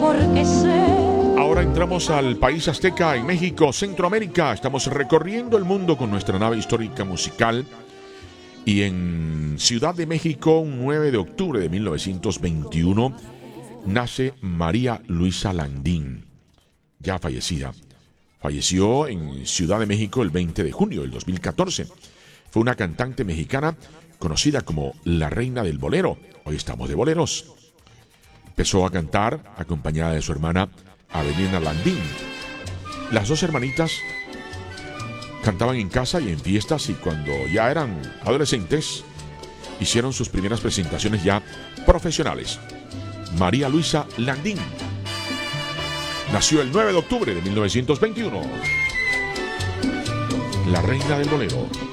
porque sé. Ahora entramos al país azteca en México, Centroamérica. Estamos recorriendo el mundo con nuestra nave histórica musical. Y en Ciudad de México, un 9 de octubre de 1921, nace María Luisa Landín, ya fallecida. Falleció en Ciudad de México el 20 de junio del 2014. Fue una cantante mexicana conocida como la reina del bolero. Hoy estamos de boleros. Empezó a cantar acompañada de su hermana Avelina Landín. Las dos hermanitas cantaban en casa y en fiestas, y cuando ya eran adolescentes hicieron sus primeras presentaciones ya profesionales. María Luisa Landín nació el 9 de octubre de 1921. La reina del bolero.